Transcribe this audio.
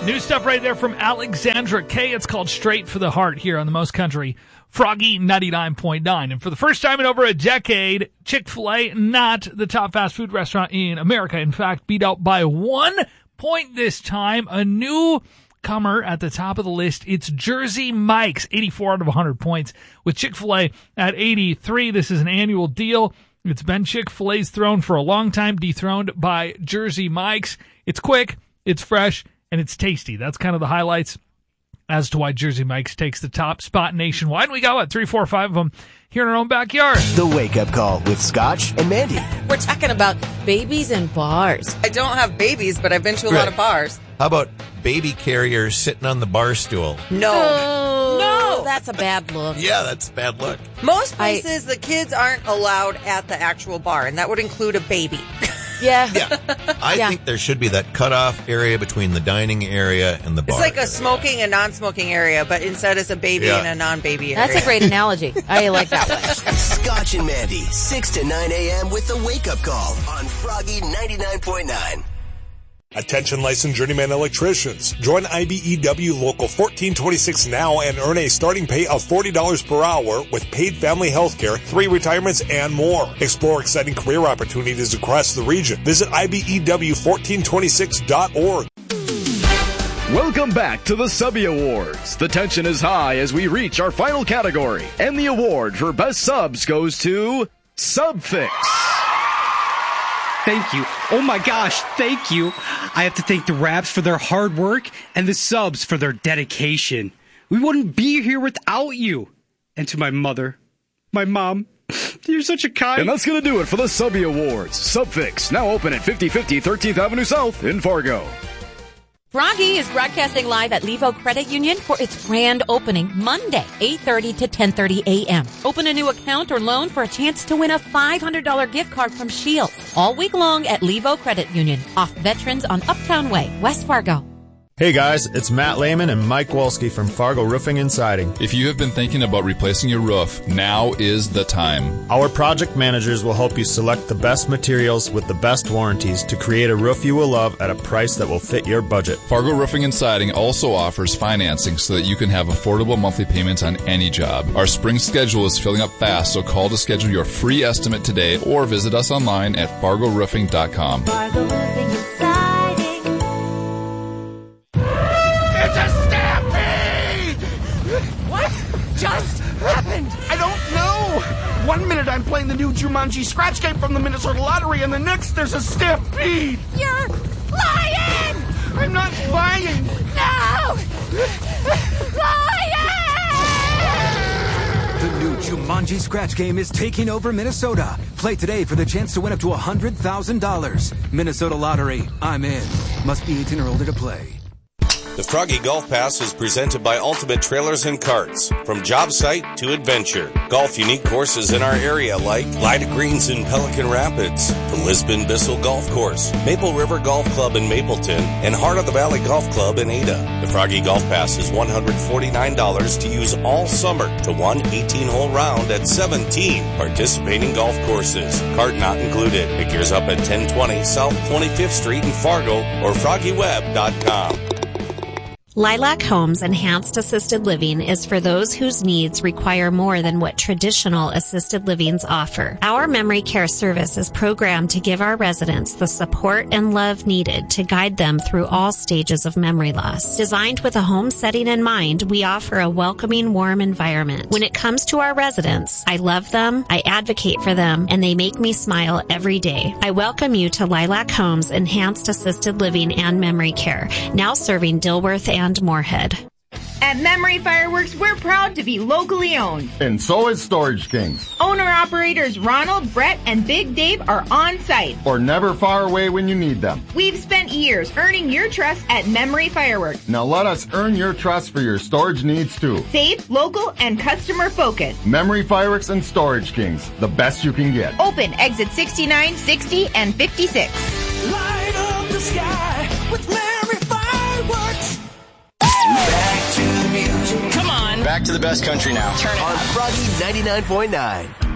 New stuff right there from Alexandra K. It's called Straight for the Heart here on the Most Country, Froggy 99.9. And for the first time in over a decade, Chick-fil-A, not the top fast food restaurant in America. In fact, beat out by 1 point this time. A newcomer at the top of the list. It's Jersey Mike's, 84 out of 100 points, with Chick-fil-A at 83. This is an annual deal. It's been Chick-fil-A's throne for a long time, dethroned by Jersey Mike's. It's quick, it's fresh, and it's tasty. That's kind of the highlights as to why Jersey Mike's takes the top spot nationwide. We got, 3, 4, 5 of them here in our own backyard. The Wake Up Call with Scotch and Mandy. We're talking about babies and bars. I don't have babies, but I've been to a lot of bars. How about baby carriers sitting on the bar stool? No, that's a bad look. Yeah, that's a bad look. Most places, the kids aren't allowed at the actual bar, and that would include a baby. Yeah. I think there should be that cutoff area between the dining area and the bar. It's like a area. smoking and non-smoking area, but instead it's a baby and a non-baby area. That's a great analogy. I like that one. Scotch and Mandy, 6 to 9 a.m. with the Wake Up Call on Froggy 99.9. Attention licensed journeyman electricians. Join IBEW Local 1426 now and earn a starting pay of $40 per hour with paid family health care, 3 retirements, and more. Explore exciting career opportunities across the region. Visit IBEW1426.org. Welcome back to the Subby Awards. The tension is high as we reach our final category. And the award for Best Subs goes to Subfix. Thank you. Oh my gosh, thank you. I have to thank the Raps for their hard work and the Subs for their dedication. We wouldn't be here without you. And to my mother, my mom, you're such a kind... And that's going to do it for the Subby Awards. Subfix, now open at 5050 13th Avenue South in Fargo. Froggy is broadcasting live at Levo Credit Union for its grand opening Monday, 8:30 to 10:30 a.m. Open a new account or loan for a chance to win a $500 gift card from Shields. All week long at Levo Credit Union, off Veterans on Uptown Way, West Fargo. Hey guys, it's Matt Lehman and Mike Wolski from Fargo Roofing and Siding. If you have been thinking about replacing your roof, now is the time. Our project managers will help you select the best materials with the best warranties to create a roof you will love at a price that will fit your budget. Fargo Roofing and Siding also offers financing so that you can have affordable monthly payments on any job. Our spring schedule is filling up fast, so call to schedule your free estimate today or visit us online at fargoroofing.com. Fargo Roofing and Siding. It's a stampede! What just happened? I don't know. 1 minute I'm playing the new Jumanji scratch game from the Minnesota Lottery, and the next there's a stampede. You're lying! I'm not lying. No! Lying! The new Jumanji scratch game is taking over Minnesota. Play today for the chance to win up to $100,000. Minnesota Lottery. I'm in. Must be 18 or older to play. The Froggy Golf Pass is presented by Ultimate Trailers and Carts. From job site to adventure. Golf unique courses in our area like Lida Greens in Pelican Rapids, the Lisbon Bissell Golf Course, Maple River Golf Club in Mapleton, and Heart of the Valley Golf Club in Ada. The Froggy Golf Pass is $149 to use all summer to one 18-hole round at 17 participating golf courses. Cart not included. Pick yours up at 1020 South 25th Street in Fargo or FroggyWeb.com. Lilac Homes Enhanced Assisted Living is for those whose needs require more than what traditional assisted livings offer. Our memory care service is programmed to give our residents the support and love needed to guide them through all stages of memory loss. Designed with a home setting in mind, we offer a welcoming, warm environment. When it comes to our residents, I love them, I advocate for them, and they make me smile every day. I welcome you to Lilac Homes Enhanced Assisted Living and Memory Care, now serving Dilworth and Moorhead. At Memory Fireworks, we're proud to be locally owned. And so is Storage Kings. Owner-operators Ronald, Brett, and Big Dave are on site. Or never far away when you need them. We've spent years earning your trust at Memory Fireworks. Now let us earn your trust for your storage needs too. Safe, local, and customer focused. Memory Fireworks and Storage Kings, the best you can get. Open exit 69, 60, and 56. Light up the sky with Memory Fireworks. Back to the music. Come on. Back to the best country now. Turn it up. On Froggy 99.9.